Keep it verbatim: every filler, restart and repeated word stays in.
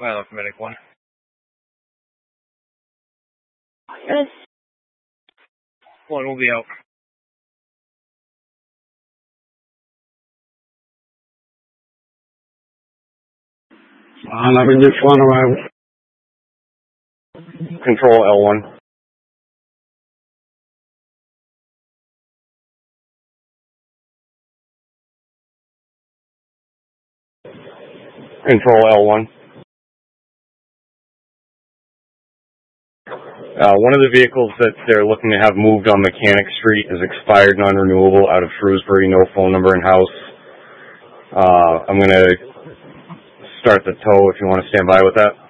Well, medic one. Yes. One will be out. Uh, let me just one around. Control L one. Control L one. Uh, one of the vehicles that they're looking to have moved on Mechanic Street is expired, non-renewable, out of Shrewsbury, no phone number in-house. Uh, I'm going to start the tow if you want to stand by with that.